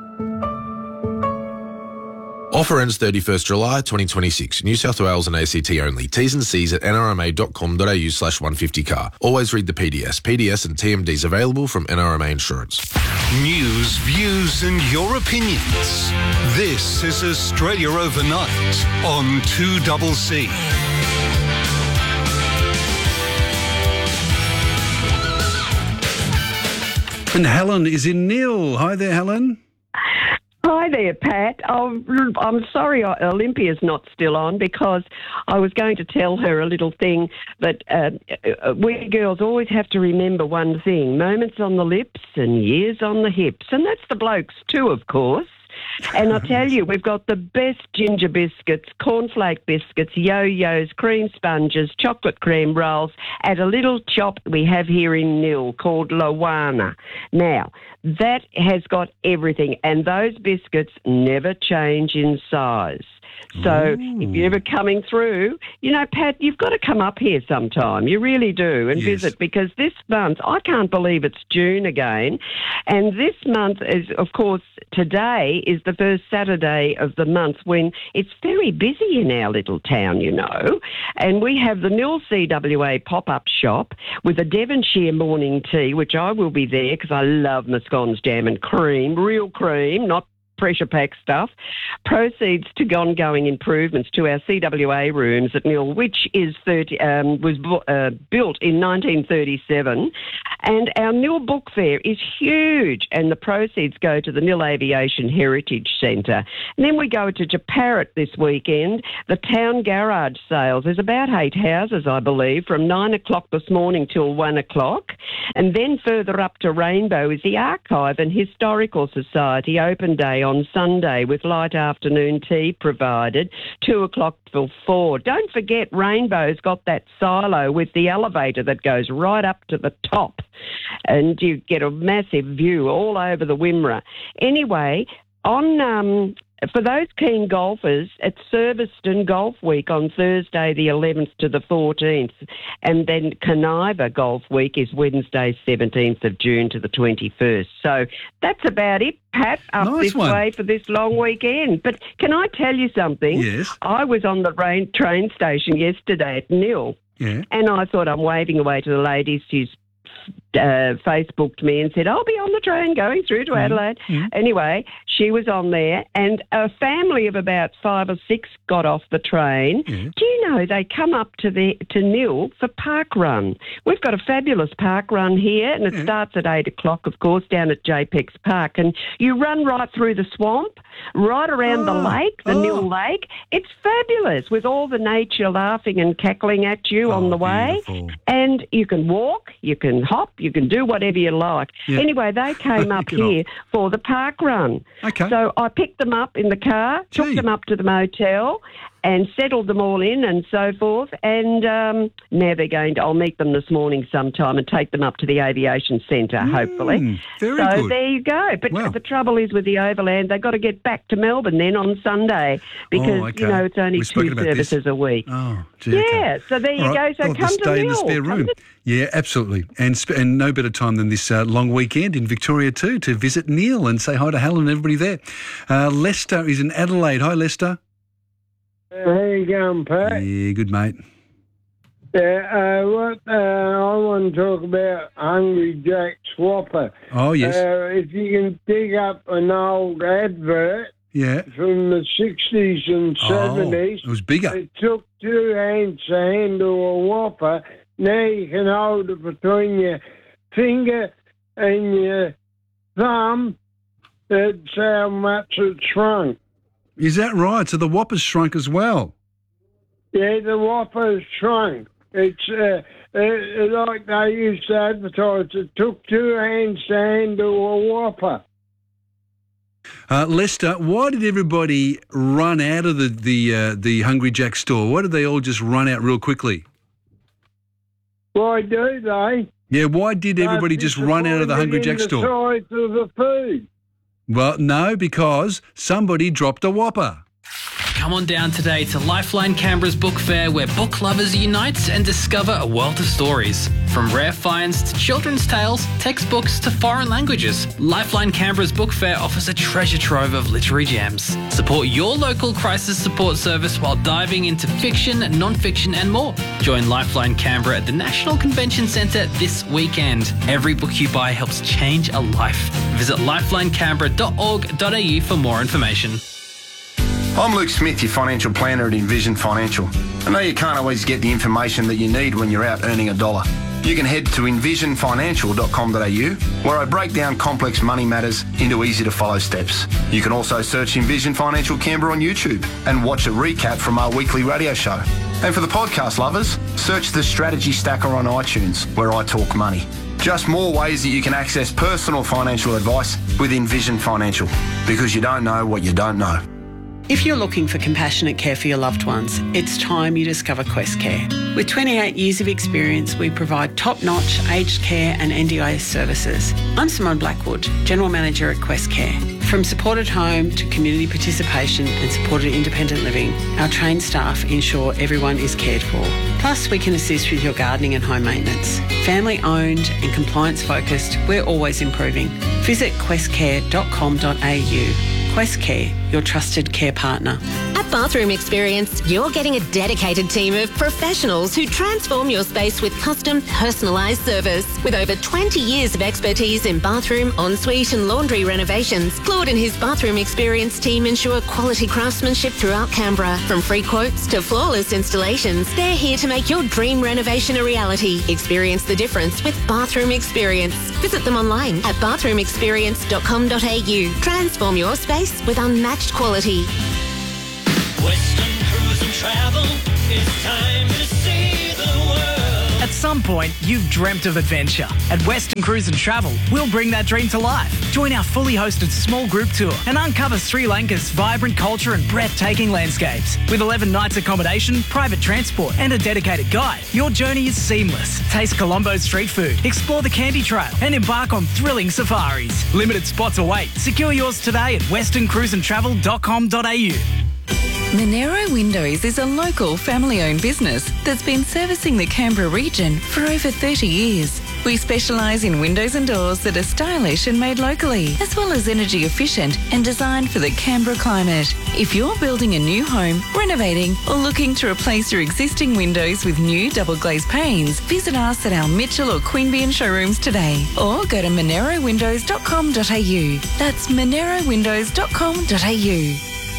Offer ends thirty-first July twenty twenty-six. New South Wales and A C T only. T's and C's at n r m a dot com dot a u slash one fifty car. Always read the P D S. P D S and T M Ds available from N R M A Insurance. News, views and your opinions. This is Australia Overnight on two C C. And Helen is in Nil. Hi there, Helen. Hi there, Pat. Oh, I'm sorry Olympia's not still on because I was going to tell her a little thing that uh, we girls always have to remember one thing, moments on the lips and years on the hips. And that's the blokes too, of course. And I tell you, we've got the best ginger biscuits, cornflake biscuits, yo-yos, cream sponges, chocolate cream rolls at a little shop we have here in Nil called Lawana. Now, that has got everything, and those biscuits never change in size. So if you're ever coming through, you know, Pat, you've got to come up here sometime. You really do, and Yes. visit, because this month, I can't believe it's June again. And this month is, of course, today is the first Saturday of the month when it's very busy in our little town, you know. And we have the Nil C W A pop-up shop with a Devonshire morning tea, which I will be there because I love my scones, jam and cream, real cream, not pressure pack stuff. Proceeds to ongoing improvements to our C W A rooms at Nil, which is thirty um, was uh, built in nineteen thirty-seven, and our Nil Book Fair is huge, and the proceeds go to the Nil Aviation Heritage Centre. And then we go to Japarrit this weekend. The town garage sales. There's about eight houses, I believe, from nine o'clock this morning till one o'clock, and then further up to Rainbow is the Archive and Historical Society open day on Sunday with light afternoon tea provided, two o'clock till four. Don't forget, Rainbow's got that silo with the elevator that goes right up to the top, and you get a massive view all over the Wimmera. Anyway, on um, for those keen golfers, it's Surbiton Golf Week on Thursday the eleventh to the fourteenth, and then Conniva Golf Week is Wednesday seventeenth of June to the twenty-first. So that's about it, Pat, up Nice this one. way for this long weekend. But can I tell you something? Yes. I was on the rain, train station yesterday at Nil, Yeah. and I thought, I'm waving away to the ladies. She's uh, Facebooked me and said, I'll be on the train going through to Adelaide. Anyway, she was on there, and a family of about five or six got off the train. Do you know they come up to the to Nil for park run? We've got a fabulous park run here, and it starts at eight o'clock, of course, down at J PEX Park, and you run right through the swamp, right around the lake, the Nil Lake. It's fabulous with all the nature laughing and cackling at you on the way. And you can walk, you can hop, you can do whatever you like. Yeah. Anyway, they came up Get off. here for the park run. Okay. So I picked them up in the car, took them up to the motel and settled them all in and so forth. And um, now they're going to, I'll meet them this morning sometime and take them up to the aviation centre, hopefully. very so good. there you go. But Wow. the trouble is with the overland, they've got to get back to Melbourne then on Sunday because, Oh, okay. you know, it's only We've spoken two about this. services a week. Oh, gee, okay. Yeah, so there you All right. go. So We'll have come to to stay in the Nil. spare Come room. to- Yeah, absolutely. And sp- and no better time than this uh, long weekend in Victoria too to visit Neil and say hi to Helen and everybody there. Uh, Lester is in Adelaide. Hi, Lester. How you going, Pat? Yeah, good mate. Yeah, uh, what uh, I want to talk about Hungry Jack's Whopper. Oh, yes. Uh, if you can dig up an old advert Yeah. from the sixties and Oh, seventies. it was bigger. It took two hands to handle a Whopper. Now you can hold it between your finger and your thumb. That's how much it shrunk. Is that right? So the Whopper's shrunk as well. Yeah, the Whopper's shrunk. It's uh, uh, like they used to advertise. It took two hands to handle a Whopper. Uh, Lester, why did everybody run out of the the uh, the Hungry Jack store? Why did they all just run out real quickly? Why do they? Yeah, why did everybody They're just run out of the Hungry disappointed Jack in store? The size of the food. Well, no, because somebody dropped a Whopper. Come on down today to Lifeline Canberra's book fair where book lovers unite and discover a world of stories. From rare finds to children's tales, textbooks to foreign languages, Lifeline Canberra's book fair offers a treasure trove of literary gems. Support your local crisis support service while diving into fiction, non-fiction and more. Join Lifeline Canberra at the National Convention Centre this weekend. Every book you buy helps change a life. Visit lifeline canberra dot org dot a u for more information. I'm Luke Smith, your financial planner at Envision Financial. I know you can't always get the information that you need when you're out earning a dollar. You can head to envision financial dot com dot a u where I break down complex money matters into easy to follow steps. You can also search Envision Financial Canberra on YouTube and watch a recap from our weekly radio show. And for the podcast lovers, search the Strategy Stacker on iTunes where I talk money. Just more ways that you can access personal financial advice with Envision Financial, because you don't know what you don't know. If you're looking for compassionate care for your loved ones, it's time you discover Quest Care. With twenty-eight years of experience, we provide top-notch aged care and N D I S services. I'm Simone Blackwood, General Manager at Quest Care. From supported home to community participation and supported independent living, our trained staff ensure everyone is cared for. Plus, we can assist with your gardening and home maintenance. Family owned and compliance focused, we're always improving. Visit quest care dot com dot a u. Quest Care, your trusted care partner. At Bathroom Experience, you're getting a dedicated team of professionals who transform your space with custom, personalised service. With over twenty years of expertise in bathroom, ensuite and laundry renovations, Claude and his Bathroom Experience team ensure quality craftsmanship throughout Canberra. From free quotes to flawless installations, they're here to make your dream renovation a reality. Experience the difference with Bathroom Experience. Visit them online at bathroom experience dot com dot a u. Transform your space with unmatched quality. Western Cruise and Travel, it's time to see the world. At some point, you've dreamt of adventure. At Western Cruise and Travel, we'll bring that dream to life. Join our fully hosted small group tour and uncover Sri Lanka's vibrant culture and breathtaking landscapes. With eleven nights accommodation, private transport and a dedicated guide, your journey is seamless. Taste Colombo's street food, explore the Candy Trail and embark on thrilling safaris. Limited spots await. Secure yours today at western cruise and travel dot com dot a u. Monero Windows is a local family-owned business that's been servicing the Canberra region for over thirty years. We specialise in windows and doors that are stylish and made locally, as well as energy efficient and designed for the Canberra climate. If you're building a new home, renovating or looking to replace your existing windows with new double glazed panes, visit us at our Mitchell or Queanbeyan showrooms today or go to monero windows dot com dot a u. That's monero windows dot com dot a u.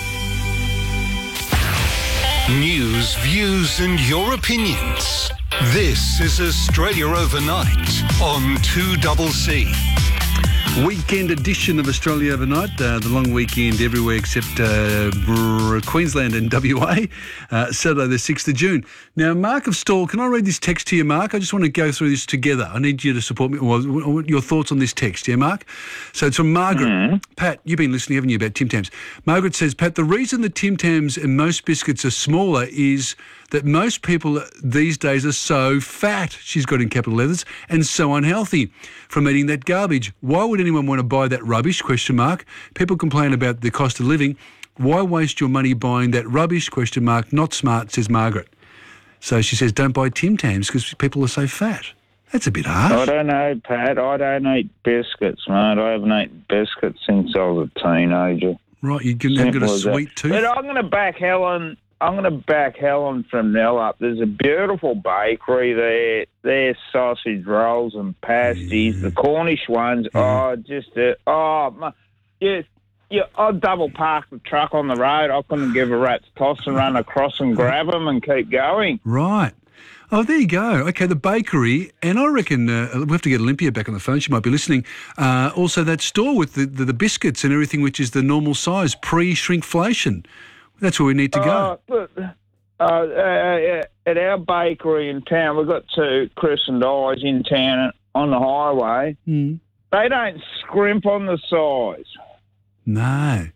News, views and your opinions. This is Australia Overnight on two C C. Weekend edition of Australia Overnight, uh, the long weekend everywhere except uh, Queensland and W A, uh, Saturday the sixth of June. Now, Mark of Stawell, can I read this text to you, Mark? I just want to go through this together. I need you to support me. Well, your thoughts on this text, yeah, Mark? So it's from Margaret. Mm-hmm. Pat, you've been listening, haven't you, about Tim Tams? Margaret says, Pat, the reason the Tim Tams and most biscuits are smaller is that most people these days are so fat, she's got in capital letters, and so unhealthy from eating that garbage. Why would anyone want to buy that rubbish, question mark? People complain about the cost of living. Why waste your money buying that rubbish, question mark? Not smart, says Margaret. So she says, don't buy Tim Tams because people are so fat. That's a bit harsh. I don't know, Pat. I don't eat biscuits, mate. I haven't eaten biscuits since I was a teenager. Right, you haven't got a sweet tooth? But I'm going to back Helen... I'm going to back Helen from Nell up. There's a beautiful bakery there. Their sausage rolls and pasties, the Cornish ones. Oh, just uh, oh, my, yeah, yeah. I'd double park the truck on the road. I couldn't give a rat's toss and run across and grab them and keep going. Right. Oh, there you go. Okay, the bakery, and I reckon uh, we have to get Olympia back on the phone. She might be listening. Uh, also, that store with the, the, the biscuits and everything, which is the normal size, pre-shrinkflation. That's where we need to go. Uh, but, uh, uh, at our bakery in town, we've got two Chris and I's in town on the highway. Mm. They don't scrimp on the size. No.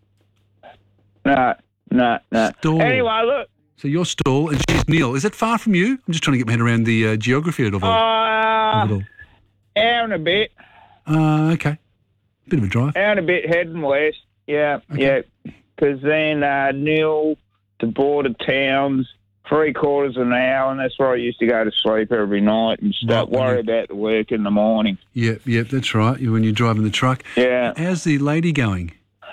No, no, no. Stall. Anyway, look. So your stall, and she's Neil. Is that far from you? I'm just trying to get my head around the uh, geography of it all. Uh, of it all. Hour and a bit. Uh, okay. Bit of a drive. Hour and a bit heading west. Yeah, okay. Yeah. Because then uh, Neil to border towns, three quarters of an hour, and that's where I used to go to sleep every night and start right, worry about the work in the morning. Yep, yep, that's right. When you're driving the truck. Yeah. How's the lady going?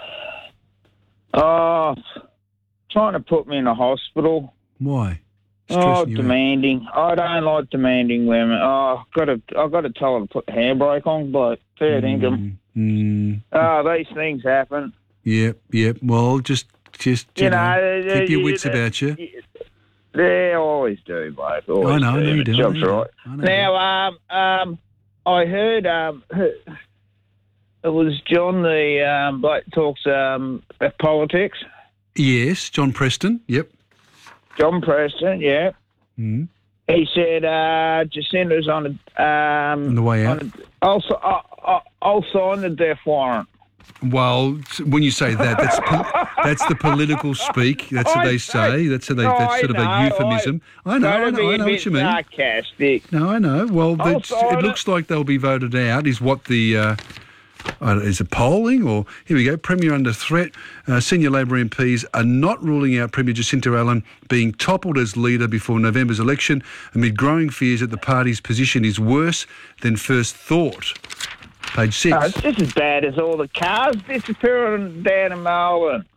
Oh, trying to put me in a hospital. Why? Oh, demanding. Out. I don't like demanding women. Oh, I've got to, I've got to tell her to put the handbrake on, but fair dinkum. Mm. Oh, these things happen. Yep, yep. Well, just, just you, you know, know, keep your wits you, about you. They always do, mate. Always I know, do. I know you do. Job's I know right. I know now, um, um, I heard um, it was John the um, bloke talks um, about politics. Yes, John Preston. Yep. John Preston. Yeah. Mm. He said uh, Jacinda's on a um, on the way out. A, I'll, I'll, I'll sign the death warrant. Well, when you say that, that's po- that's the political speak. That's what they say. That's how they. That's sort of a euphemism. I know. I know. I know what you mean. Sarcastic. No, I know. Well, it sign looks like they'll be voted out. Is what the uh, Uh, is it polling or... Here we go. Premier under threat. Uh, senior Labor M Ps are not ruling out Premier Jacinta Allen being toppled as leader before November's election amid growing fears that the party's position is worse than first thought. Page six. Oh, it's just as bad as all the cars disappearing down in Melbourne.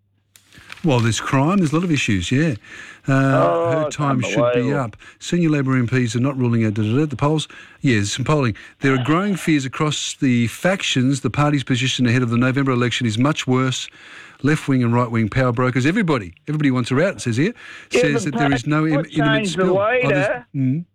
Well, there's crime. There's a lot of issues, yeah. Uh, Oh, her it's time should be unbelievable. up. Senior Labor M Ps are not ruling out da, da, da, the polls. Yeah, there's some polling. There are growing fears across the factions. The party's position ahead of the November election is much worse. Left-wing and right-wing power brokers, everybody, everybody wants her out, it says here, Yeah, says but that there Pat, is no im- might imminent change the spill. Oh, leader. there's- mm.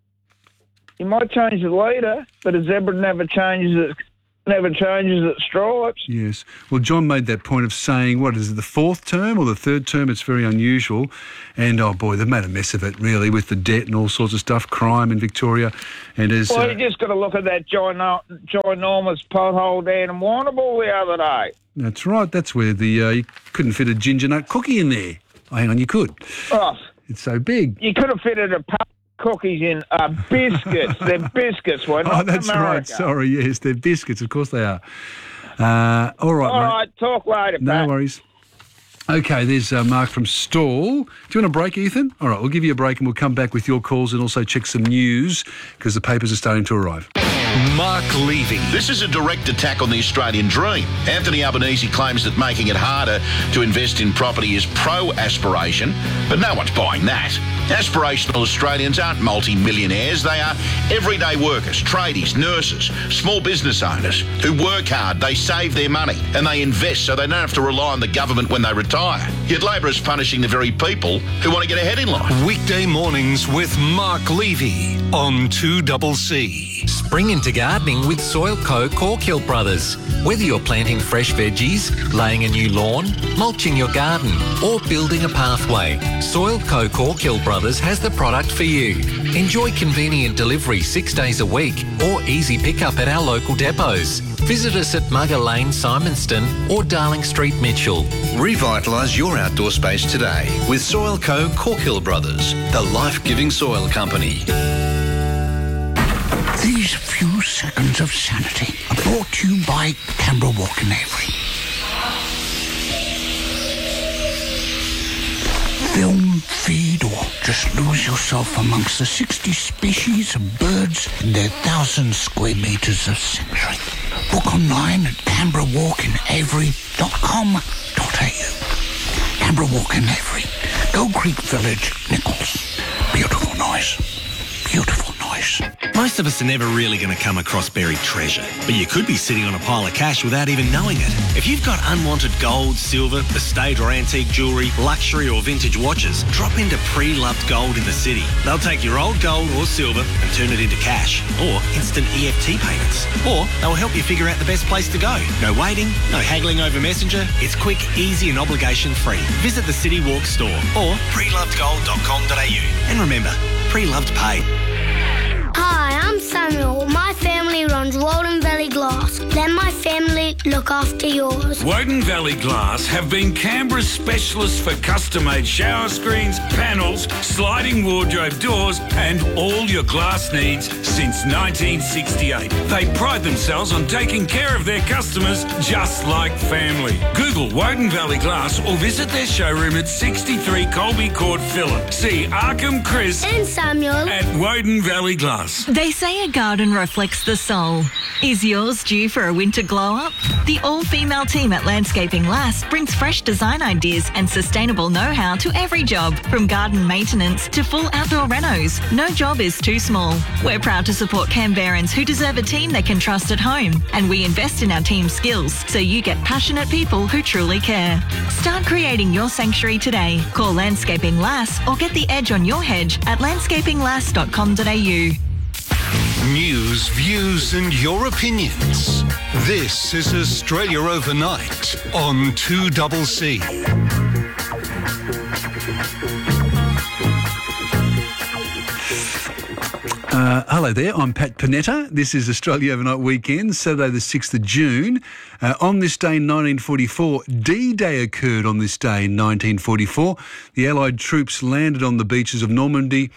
You might change the leader, but a zebra never changes it. Never changes its stripes. Yes. Well, John made that point of saying, what is it, the fourth term or the third term? It's very unusual. And, oh, boy, they've made a mess of it, really, with the debt and all sorts of stuff, crime in Victoria. And as Well, uh, you just got to look at that gino- ginormous pothole down in Warrnambool the other day. that's right, that's where the uh, you couldn't fit a ginger nut cookie in there. Oh, hang on, you could. Oh, It's so big. you could have fitted a pack of cookies in uh, biscuits. They're biscuits, were not Oh, that's America. right. Sorry, yes, they're biscuits. Of course they are. Uh, all right, All mate. right, talk later, No Pat. worries. Okay, there's uh, Mark from Stall. Do you want a break, Ethan? All right, we'll give you a break and we'll come back with your calls and also check some news because the papers are starting to arrive. Mark Levy. This is a direct attack on the Australian dream. Anthony Albanese claims that making it harder to invest in property is pro-aspiration, but no one's buying that. Aspirational Australians aren't multi-millionaires. They are everyday workers, tradies, nurses, small business owners who work hard, they save their money and they invest so they don't have to rely on the government when they retire. Yet Labor is punishing the very people who want to get ahead in life. Weekday mornings with Mark Levy on two C C. Spring into gardening with Soilco Corkhill Brothers. Whether you're planting fresh veggies, laying a new lawn, mulching your garden, or building a pathway, Soilco Corkhill Brothers has the product for you. Enjoy convenient delivery six days a week or easy pickup at our local depots. Visit us at Mugger Lane, Simonston or Darling Street, Mitchell. Revitalise your outdoor space today with Soilco Corkhill Brothers, the life-giving soil company. These few seconds of sanity are brought to you by Canberra Walk and Avery. Film, feed, or just lose yourself amongst the sixty species of birds in their thousand square metres of sanctuary. Book online at canberra walk and avery dot com dot a u. Canberra Walk and Avery, Gold Creek Village, Nichols. Beautiful noise. Beautiful noise. Most of us are never really going to come across buried treasure, but you could be sitting on a pile of cash without even knowing it. If you've got unwanted gold, silver, estate or antique jewellery, luxury or vintage watches, drop into Pre-Loved Gold in the city. They'll take your old gold or silver and turn it into cash or instant E F T payments. Or they'll help you figure out the best place to go. No waiting, no haggling over Messenger. It's quick, easy and obligation free. Visit the City Walk store or pre loved gold dot com dot a u. And remember, Pre-Loved Pay. Hi, I'm Samuel. My family runs Walden Valley Glass. Let my family look after yours. Woden Valley Glass have been Canberra's specialists for custom-made shower screens, panels, sliding wardrobe doors and all your glass needs since nineteen sixty-eight. They pride themselves on taking care of their customers just like family. Google Woden Valley Glass or visit their showroom at sixty-three Colby Court, Phillip. See Arkham, Chris and Samuel at Woden Valley Glass. They say a garden reflects the soul. Is yours due for a winter glow-up? The all-female team at Landscaping Lass brings fresh design ideas and sustainable know-how to every job, from garden maintenance to full outdoor renos. No job is too small. We're proud to support Canberrans who deserve a team they can trust at home, and we invest in our team's skills so you get passionate people who truly care. Start creating your sanctuary today. Call Landscaping Lass or get the edge on your hedge at landscaping lass dot com dot a u. News, views and your opinions. This is Australia Overnight on two C C. Uh, hello there, I'm Pat Panetta. This is Australia Overnight Weekend, Saturday the sixth of June. Uh, on this day in nineteen forty-four, D-Day occurred on this day in nineteen forty-four. The Allied troops landed on the beaches of Normandy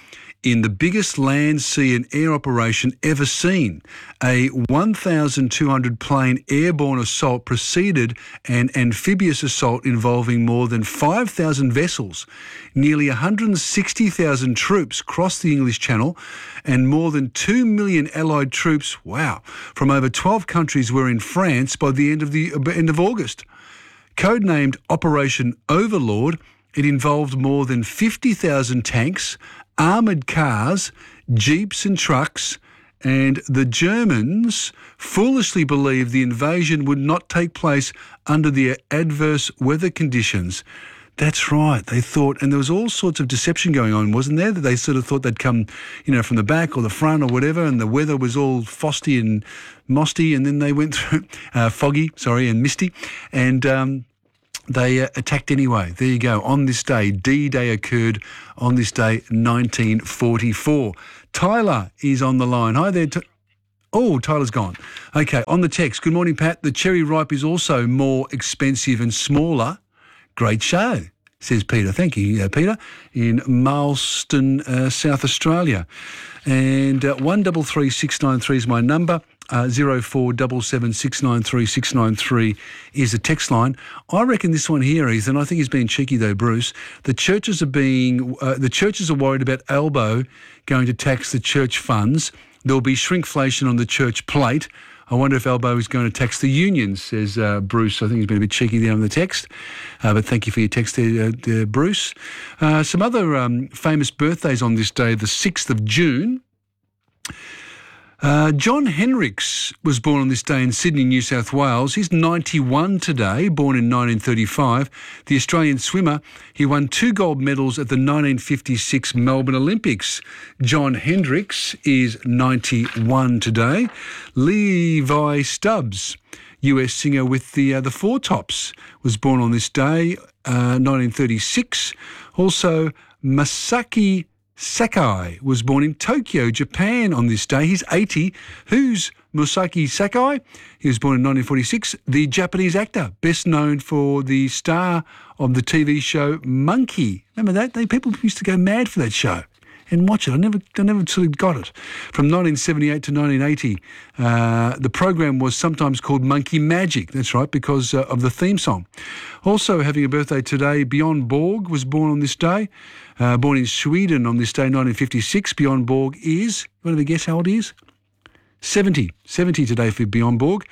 in the biggest land, sea and air operation ever seen. A one thousand two hundred plane airborne assault preceded an amphibious assault involving more than five thousand vessels. Nearly one hundred sixty thousand troops crossed the English Channel, and more than two million Allied troops, wow, from over twelve countries were in France by the end of the end of August. Codenamed Operation Overlord, it involved more than fifty thousand tanks, armoured cars, jeeps and trucks, and the Germans foolishly believed the invasion would not take place under the adverse weather conditions. That's right, they thought, and there was all sorts of deception going on, wasn't there? That they sort of thought they'd come, you know, from the back or the front or whatever, and the weather was all frosty and mosty, and then they went through, uh, foggy, sorry, and misty, and um, they uh, attacked anyway. There you go. On this day, D-Day occurred on this day, nineteen forty-four. Tyler is on the line. Hi there. T- oh, Tyler's gone. Okay, on the text. Good morning, Pat. The cherry ripe is also more expensive and smaller. Great show, says Peter. Thank you, uh, Peter, in Marston, uh, South Australia. And uh, one double three six nine three is my number. Uh, zero four seven seven six nine three six nine three is the text line. I reckon this one here, Ethan, I think he's being cheeky though, Bruce. The churches are being, uh, the churches are worried about Albo going to tax the church funds. There'll be shrinkflation on the church plate. I wonder if Albo is going to tax the unions, says uh, Bruce. I think he's been a bit cheeky there on the text. Uh, but thank you for your text there, uh, uh, Bruce. Uh, some other um, famous birthdays on this day, the sixth of June. Uh, John Hendricks was born on this day in Sydney, New South Wales. He's ninety-one today, born in nineteen thirty-five. The Australian swimmer, he won two gold medals at the nineteen fifty-six Melbourne Olympics. John Hendricks is ninety-one today. Levi Stubbs, U S singer with the uh, the Four Tops, was born on this day, uh, nineteen thirty-six. Also, Masaki Sakai was born in Tokyo, Japan on this day. He's eighty. Who's Masaki Sakai? He was born in nineteen forty-six. The Japanese actor, best known for the star of the T V show Monkey. Remember that? They, people used to go mad for that show and watch it. I never, I never sort of got it. From nineteen seventy-eight to nineteen eighty, uh, the program was sometimes called Monkey Magic. That's right, because uh, of the theme song. Also having a birthday today, Bjorn Borg was born on this day. Uh, born in Sweden on this day, nineteen fifty-six. Bjorn Borg is, you want to guess how old he is? seventy. seventy today for Bjorn Borg.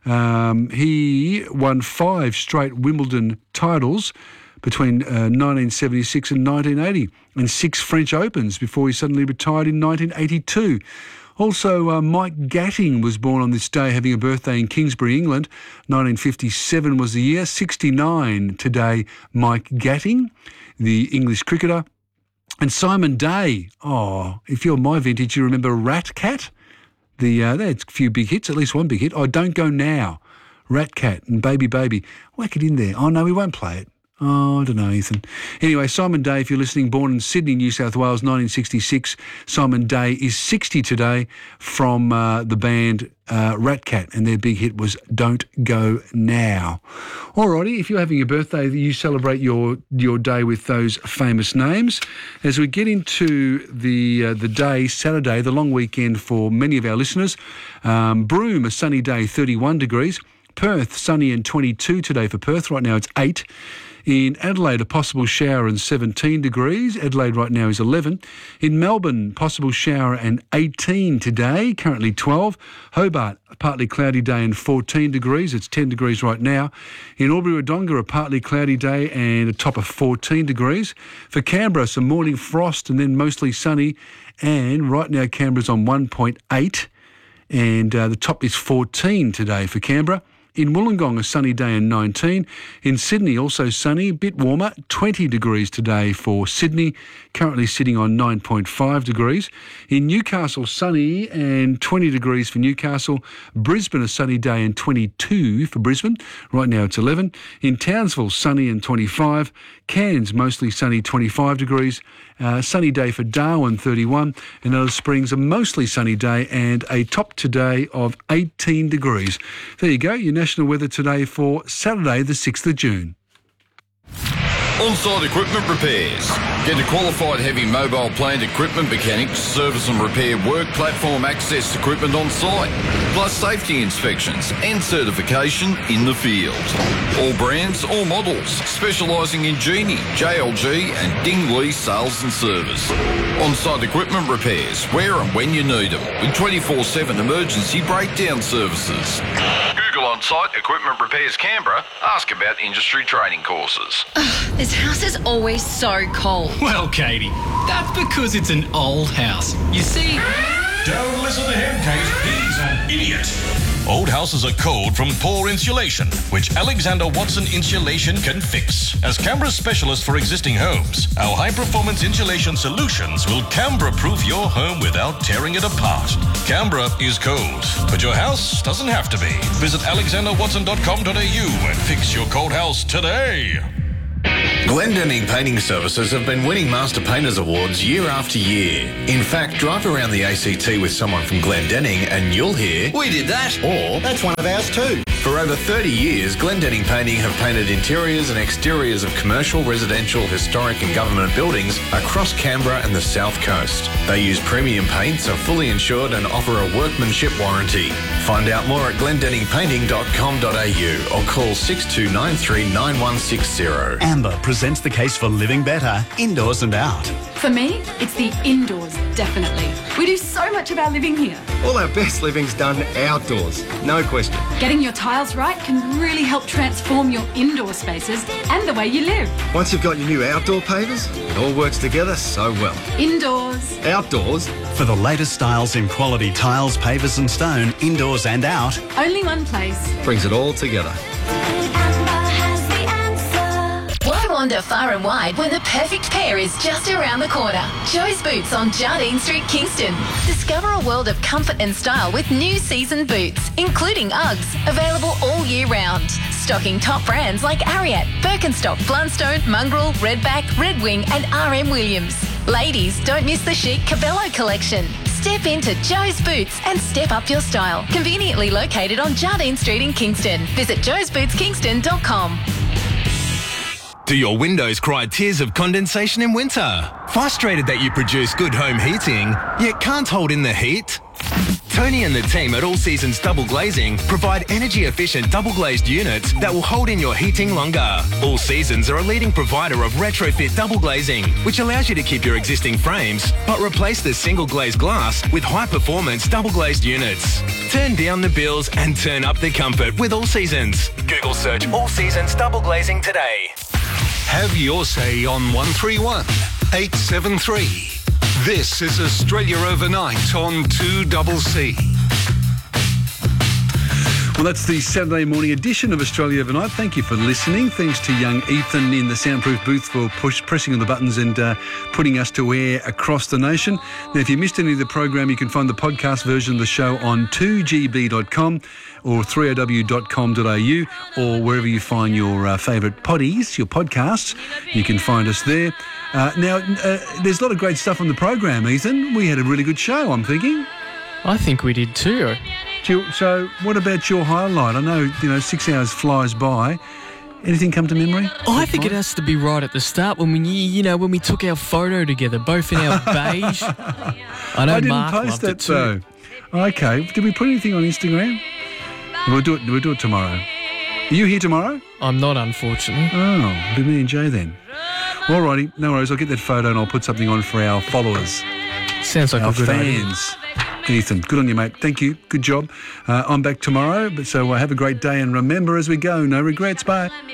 Um, he won five straight Wimbledon titles between uh, nineteen seventy-six and nineteen eighty, and six French Opens before he suddenly retired in nineteen eighty-two. Also, uh, Mike Gatting was born on this day, having a birthday in Kingsbury, England. nineteen fifty-seven was the year. sixty-nine today, Mike Gatting, the English cricketer. And Simon Day, oh, if you're my vintage, you remember Rat Cat? The, uh, they had a few big hits, at least one big hit. Oh, Don't Go Now, Rat Cat and Baby Baby. Whack it in there. Oh, no, we won't play it. Oh, I don't know, Ethan. Anyway, Simon Day, if you're listening, born in Sydney, New South Wales, nineteen sixty-six. Simon Day is sixty today, from uh, the band uh, Rat Cat, and their big hit was Don't Go Now. Alrighty, if you're having a birthday, you celebrate your your day with those famous names. As we get into the uh, the day, Saturday, the long weekend for many of our listeners, um, Broome, a sunny day, thirty-one degrees. Perth, sunny and twenty-two today for Perth. Right now it's eight. In Adelaide, a possible shower and seventeen degrees. Adelaide right now is eleven. In Melbourne, possible shower and eighteen today, currently twelve. Hobart, a partly cloudy day and fourteen degrees. It's ten degrees right now. In Albury-Wodonga, a partly cloudy day and a top of fourteen degrees. For Canberra, some morning frost and then mostly sunny. And right now, Canberra's on one point eight. And uh, the top is fourteen today for Canberra. In Wollongong, a sunny day and nineteen. In Sydney, also sunny, a bit warmer, twenty degrees today for Sydney, currently sitting on nine point five degrees. In Newcastle, sunny and twenty degrees for Newcastle. Brisbane, a sunny day and twenty-two for Brisbane. Right now it's eleven. In Townsville, sunny and twenty-five. Cairns, mostly sunny, twenty-five degrees. Uh, sunny day for Darwin, thirty-one. And Alice Springs, a mostly sunny day and a top today of eighteen degrees. There you go, your national weather today for Saturday, the sixth of June. On-site equipment repairs. Get a qualified heavy mobile plant equipment mechanic to service and repair work platform access equipment on site, plus safety inspections and certification in the field. All brands, all models, specialising in Genie, J L G and Dingley sales and service. On-site equipment repairs, where and when you need them, with twenty-four seven emergency breakdown services. Google on-site equipment repairs Canberra, ask about industry training courses. Ugh, this house is always so cold. Well, Katie, that's because it's an old house. You see... Don't listen to him, Kate. He's an idiot. Old houses are cold from poor insulation, which Alexander Watson Insulation can fix. As Canberra's specialist for existing homes, our high-performance insulation solutions will Canberra-proof your home without tearing it apart. Canberra is cold, but your house doesn't have to be. Visit alexander watson dot com dot a u and fix your cold house today. Glendenning Painting Services have been winning Master Painters Awards year after year. In fact, drive around the A C T with someone from Glendenning and you'll hear, "We did that," or "That's one of ours too." For over thirty years, Glendenning Painting have painted interiors and exteriors of commercial, residential, historic and government buildings across Canberra and the South Coast. They use premium paints, are fully insured and offer a workmanship warranty. Find out more at glendenning painting dot com dot a u or call six two nine three nine one six zero. Amber presents the case for living better, indoors and out. For me, it's the indoors, definitely. We do so much of our living here. All our best living's done outdoors, no question. Getting your tiles right can really help transform your indoor spaces and the way you live. Once you've got your new outdoor pavers, it all works together so well. Indoors. Outdoors. For the latest styles in quality tiles, pavers and stone, indoors and out. Only one place. Brings it all together. Why wander far and wide when the perfect pair is just around the corner? Joe's Boots on Jardine Street, Kingston. Discover a world of comfort and style with new season boots, including Uggs, available all year round. Stocking top brands like Ariat, Birkenstock, Blundstone, Mongrel, Redback, Red Wing and R M Williams. Ladies, don't miss the chic Cabello collection. Step into Joe's Boots and step up your style. Conveniently located on Jardine Street in Kingston. Visit joes boots kingston dot com. Do your windows cry tears of condensation in winter? Frustrated that you produce good home heating, yet can't hold in the heat? Tony and the team at All Seasons Double Glazing provide energy-efficient double-glazed units that will hold in your heating longer. All Seasons are a leading provider of retrofit double glazing, which allows you to keep your existing frames, but replace the single-glazed glass with high-performance double-glazed units. Turn down the bills and turn up the comfort with All Seasons. Google search All Seasons Double Glazing today. Have your say on one three one eight seven three. This is Australia Overnight on two C C. Well, that's the Saturday morning edition of Australia Overnight. Thank you for listening. Thanks to young Ethan in the soundproof booth for push, pressing on the buttons and uh, putting us to air across the nation. Now, if you missed any of the program, you can find the podcast version of the show on two g b dot com or three o w dot com dot a u or wherever you find your uh, favourite poddies, your podcasts. You can find us there. Uh, now, uh, there's a lot of great stuff on the program, Ethan. We had a really good show, I'm thinking. I think we did too. So, what about your highlight? I know, you know, six hours flies by. Anything come to memory? I think it has to be right at the start when we, you know, when we took our photo together, both in our beige. I know I didn't Mark post loved that it too. though. Okay, did we put anything on Instagram? We'll do it. We'll do it tomorrow. Are you here tomorrow? I'm not, unfortunately. Oh, be me and Jay then. Alrighty, no worries. I'll get that photo and I'll put something on for our followers. Sounds like our a good fans. Idea. Ethan, good on you, mate. Thank you. Good job. Uh, I'm back tomorrow, but so uh, have a great day and remember as we go, no regrets. Bye.